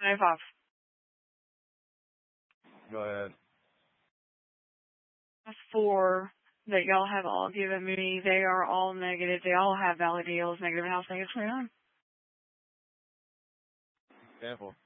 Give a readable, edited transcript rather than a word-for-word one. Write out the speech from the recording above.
95. Go ahead. The 4 that y'all have all given me, they are all negative. They all have valid deals, negative house, negative 29. Careful.